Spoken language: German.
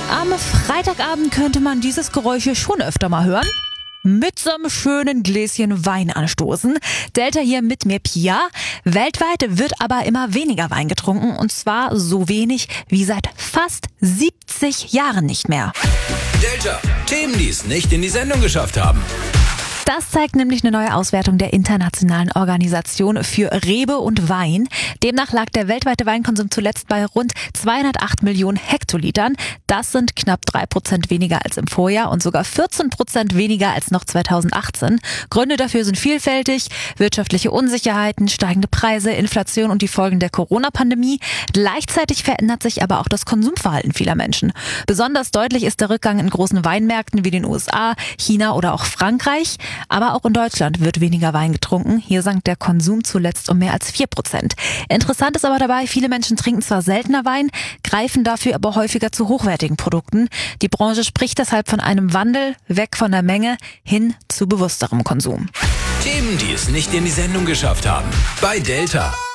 Am Freitagabend könnte man dieses Geräusch hier schon öfter mal hören. Mit so einem schönen Gläschen Wein anstoßen. Delta hier mit mir, Pia. Weltweit wird aber immer weniger Wein getrunken. Und zwar so wenig wie seit fast 70 Jahren nicht mehr. Delta, Themen, die es nicht in die Sendung geschafft haben. Das zeigt nämlich eine neue Auswertung der Internationalen Organisation für Rebe und Wein. Demnach lag der weltweite Weinkonsum zuletzt bei rund 208 Millionen Hektolitern. Das sind knapp 3% weniger als im Vorjahr und sogar 14% weniger als noch 2018. Gründe dafür sind vielfältig: wirtschaftliche Unsicherheiten, steigende Preise, Inflation und die Folgen der Corona-Pandemie. Gleichzeitig verändert sich aber auch das Konsumverhalten vieler Menschen. Besonders deutlich ist der Rückgang in großen Weinmärkten wie den USA, China oder auch Frankreich. Aber auch in Deutschland wird weniger Wein getrunken. Hier sank der Konsum zuletzt um mehr als 4%. Interessant ist aber dabei, viele Menschen trinken zwar seltener Wein, greifen dafür aber häufiger zu hochwertigen Produkten. Die Branche spricht deshalb von einem Wandel weg von der Menge hin zu bewussterem Konsum. Themen, die es nicht in die Sendung geschafft haben. Bei Delta.